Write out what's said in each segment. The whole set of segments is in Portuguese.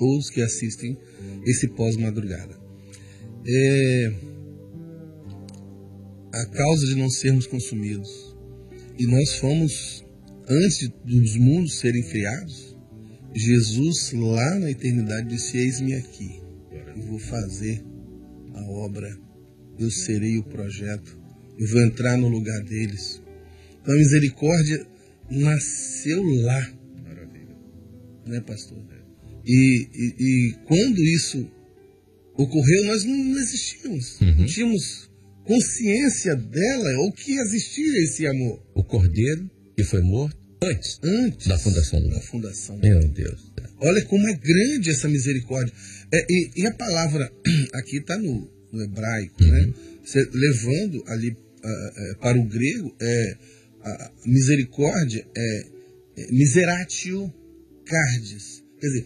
todos que assistem esse pós-madrugada. A causa de não sermos consumidos, e nós fomos, antes dos mundos serem criados, Jesus lá na eternidade disse: eis-me aqui, eu vou fazer a obra, eu serei o projeto, eu vou entrar no lugar deles. Então a misericórdia nasceu lá. Maravilha. Né, pastor? E quando isso ocorreu, nós não existíamos. Não tínhamos consciência dela, ou que existia esse amor. O cordeiro que foi morto antes da fundação do mundo. Meu Deus. Olha como é grande essa misericórdia. E a palavra aqui está no hebraico, né? Levando ali para o grego, a misericórdia é miseratio cardes. Quer dizer,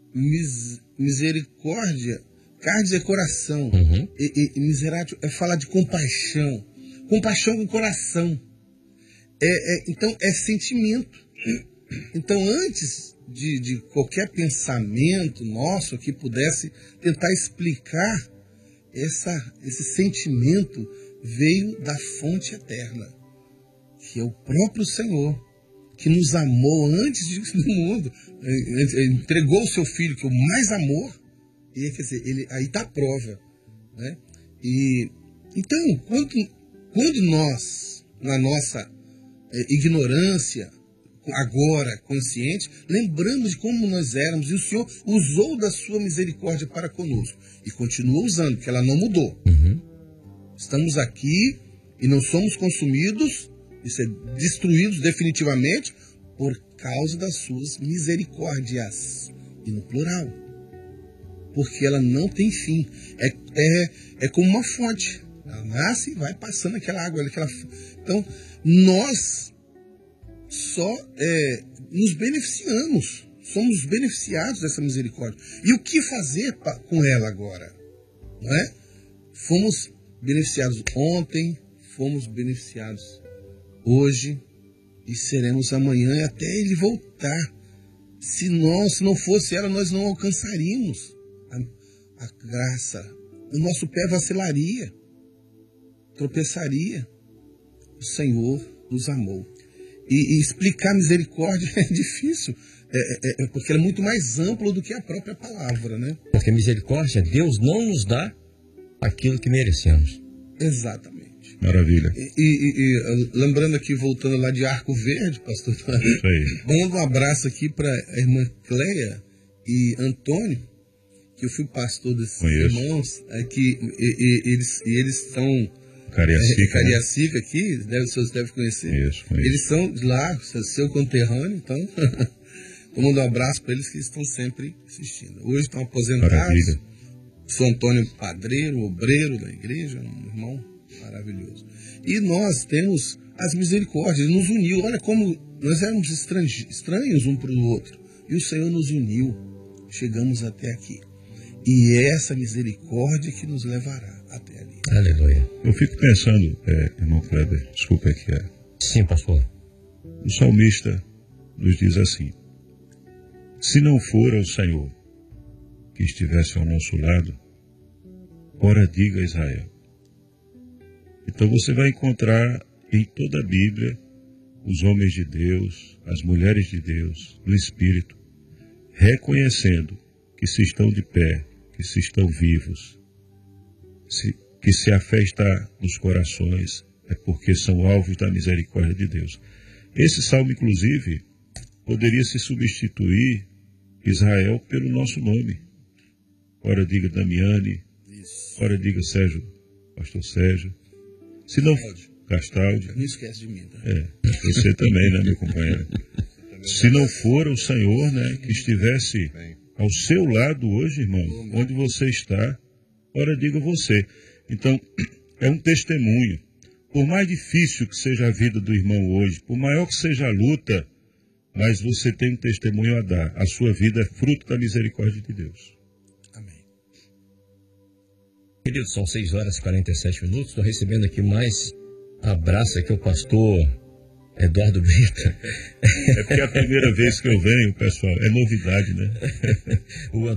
misericórdia, cardes é coração. E miseratio é falar de compaixão. Compaixão com coração. Então, é sentimento. Então, antes de qualquer pensamento nosso que pudesse tentar explicar esse sentimento, veio da fonte eterna, que é o próprio Senhor, que nos amou antes do mundo, entregou o seu Filho, que é o mais amor, e quer dizer, aí está a prova, né? Então, quando nós, na nossa ignorância, agora consciente, lembramos de como nós éramos, e o Senhor usou da sua misericórdia para conosco, e continua usando, porque ela não mudou. Estamos aqui e não somos consumidos, destruídos definitivamente, por causa das suas misericórdias, e no plural, porque ela não tem fim. É como uma fonte, ela nasce e vai passando aquela água, então nós só nos beneficiamos, somos beneficiados dessa misericórdia. E o que fazer com ela agora? Não é? Fomos beneficiados ontem, fomos beneficiados hoje e seremos amanhã e até ele voltar. Se não fosse ela, nós não alcançaríamos a graça. O nosso pé vacilaria, tropeçaria. O Senhor nos amou. E explicar misericórdia é difícil, porque ela é muito mais ampla do que a própria palavra, né? Porque misericórdia, Deus não nos dá aquilo que merecemos. Exatamente. Maravilha. E lembrando aqui, voltando lá de Arco Verde, pastor, dando um abraço aqui para a irmã Cleia e Antônio, que eu fui pastor desses irmãos, eles estão... Cariacica, aqui, vocês devem conhecer. Isso. Eles são de lá, seu conterrâneo, então eu mando um abraço para eles que estão sempre assistindo. Hoje estão aposentados. Maravilha. Sou Antônio Padreiro, obreiro da igreja, um irmão maravilhoso. E nós temos as misericórdias, ele nos uniu. Olha como nós éramos estranhos um para o outro. E o Senhor nos uniu. Chegamos até aqui. E é essa misericórdia que nos levará até ali. Aleluia. Eu fico pensando, irmão Kleber, desculpa aqui. Sim, pastor. O salmista nos diz assim: se não for o Senhor que estivesse ao nosso lado, ora diga a Israel. Então você vai encontrar em toda a Bíblia os homens de Deus, as mulheres de Deus, no Espírito, reconhecendo que se estão de pé, que se estão vivos, que se a fé está nos corações, é porque são alvos da misericórdia de Deus. Esse salmo, inclusive, poderia se substituir Israel pelo nosso nome. Ora diga Damiane, ora diga Sérgio, pastor Sérgio. Se não, Castaldi. Não esquece de mim, tá? Você também, né, meu companheiro? Se não for o Senhor, né, que estivesse ao seu lado hoje, irmão, onde você está, ora diga você. Então, é um testemunho. Por mais difícil que seja a vida do irmão hoje, por maior que seja a luta, mas você tem um testemunho a dar. A sua vida é fruto da misericórdia de Deus. Amém. Queridos, são 6h47. Estou recebendo aqui mais abraço aqui o pastor Eduardo Brito. É porque é a primeira vez que eu venho, pessoal. É novidade, né? O